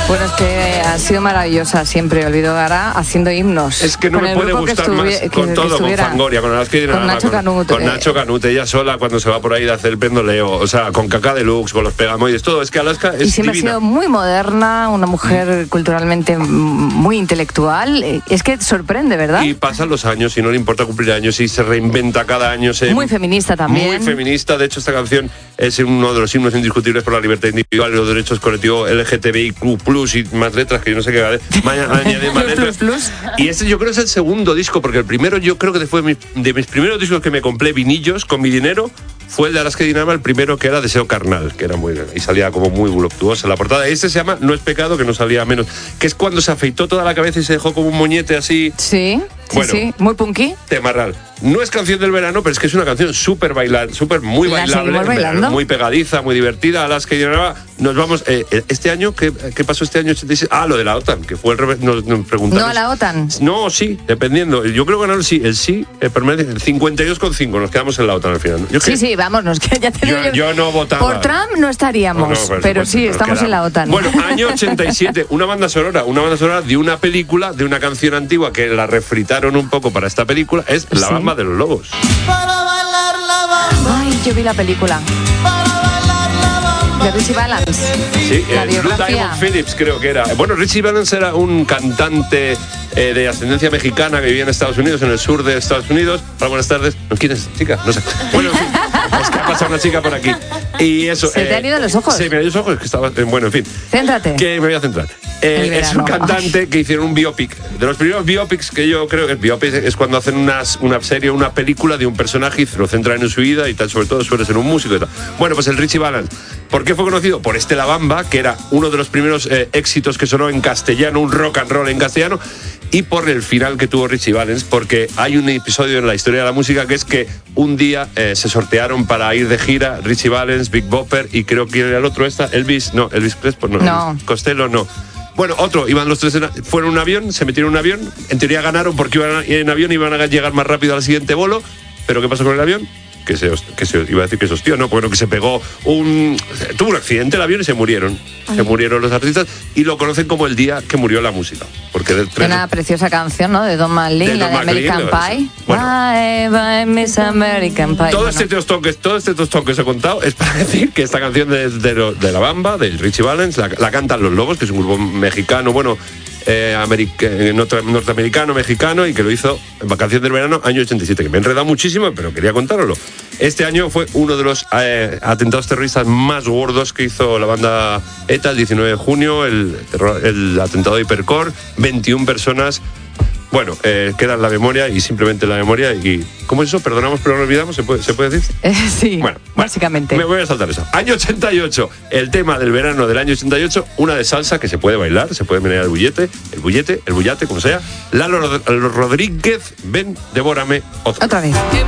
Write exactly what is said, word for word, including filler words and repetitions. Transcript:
Bueno, es que ha sido maravillosa siempre, Olvido Gara, haciendo himnos. Es que no me puede gustar más con todo, con Fangoria, con Alaska y con Nacho Canut. Con, con eh. Nacho Canut, ella sola cuando se va por ahí de hacer el pendoleo, o sea, con Caca Deluxe, con los Pegamoides, todo. Es que Alaska es Y siempre divina. ha sido muy moderna, una mujer mm. culturalmente muy intelectual. Es que sorprende, ¿verdad? Y pasan los años y no le importa cumplir años y se reinventa cada año. Se... Muy feminista también. Muy feminista. De hecho, esta canción es uno de los himnos indiscutibles por la libertad individual y los derechos colectivos L G T B I Q plus, y más letras que yo no sé qué va a añadir más letras. plus, plus. Y este yo creo que es el segundo disco, porque el primero yo creo que fue de mis, de mis primeros discos que me compré vinillos con mi dinero fue el de Alaska y Dinarama, el primero, que era Deseo Carnal, que era muy y salía como muy voluptuosa la portada. Este se llama No es pecado, que no salía menos, que es cuando se afeitó toda la cabeza y se dejó como un moñete así. Sí, sí, bueno, sí, muy punky. Temarral. No es canción del verano, pero es que es una canción súper bailar, súper muy ¿La bailable, bailando? muy pegadiza, muy divertida. Alaska y Dinarama. Nos vamos, eh, este año, ¿qué, ¿qué pasó este año? Ah, lo de la OTAN, que fue el revés, nos, nos preguntaron. ¿No a la OTAN? No, sí, dependiendo. Yo creo que ganaron el sí, el sí, eh, permanece el cincuenta y dos coma cinco, nos quedamos en la OTAN al final. Yo sí, que, sí, vámonos, que ya te yo, digo yo no votaba. Por Trump no estaríamos, no, no, pero, pero pues, sí, pero estamos quedamos. en la OTAN. Bueno, año ochenta y siete, una banda sonora, una banda sonora de una película, de una canción antigua que la refritaron un poco para esta película, es La sí. Bamba de los Lobos. Para bailar la bamba. Ay, yo vi la película. Para bailar la bamba. De Richie Valens. Sí, La eh, Blue biografía. Diamond Phillips creo que era. Bueno, Richie Valens era un cantante eh, de ascendencia mexicana que vivía en Estados Unidos, en el sur de Estados Unidos. Hola, buenas tardes. ¿Quién es esta chica? No sé. Bueno, en fin, es que ha pasado una chica por aquí. Y eso. ¿Se te eh, han ido los ojos? Se me han ido los ojos, que estaba. Eh, bueno, en fin. Céntrate. Que me voy a centrar. Eh, es un cantante Ay. que hicieron un biopic. De los primeros biopics que yo creo que el biopic es cuando hacen unas, una serie, una película de un personaje y se lo centran en su vida y tal, sobre todo suele ser un músico y tal. Bueno, pues el Richie Valens. ¿Por qué fue conocido? Por este La Bamba, que era uno de los primeros eh, éxitos que sonó en castellano, un rock and roll en castellano, y por el final que tuvo Richie Valens, porque hay un episodio en la historia de la música que es que un día eh, se sortearon para ir de gira Richie Valens, Big Bopper y creo que era el otro, esta, Elvis, no, Elvis Presley, no, no. Elvis Costello, no. Bueno, otro, iban los tres, en, fueron en un avión, se metieron en un avión, en teoría ganaron porque iban en avión y iban a llegar más rápido al siguiente vuelo, pero ¿qué pasó con el avión? Que se, que se iba a decir que se hostió, no, bueno, que se pegó un... tuvo un accidente el avión y se murieron. Ay. Se murieron los artistas y lo conocen como el día que murió la música. Porque del tren... Una preciosa canción, ¿no? De Don McLean, la de American Pie. Bueno, bye, bye, Miss American Pie. Todo, bueno. este tostón que, todo este tostón que os he contado es para decir que esta canción de, de, de La Bamba, de Richie Valens, la, la cantan Los Lobos, que es un grupo mexicano, bueno... Eh, eh, norteamericano, mexicano, y que lo hizo en Vacación del Verano, año ochenta y siete, que me he enredado muchísimo, pero quería contároslo. Este año fue uno de los eh, atentados terroristas más gordos que hizo la banda ETA, el diecinueve de junio, el, el atentado de Hipercore, veintiuna personas. Bueno, eh, queda en la memoria y simplemente en la memoria. Y ¿cómo es eso? ¿Perdonamos pero no olvidamos? ¿Se puede, ¿se puede decir? Eh, sí, bueno, básicamente. Me voy a saltar eso. Año ochenta y ocho, el tema del verano del año ochenta y ocho, una de salsa que se puede bailar, se puede menear el bullete, el bullete, el bullate, como sea. Lalo Rodríguez, ven, devórame otra, otra vez.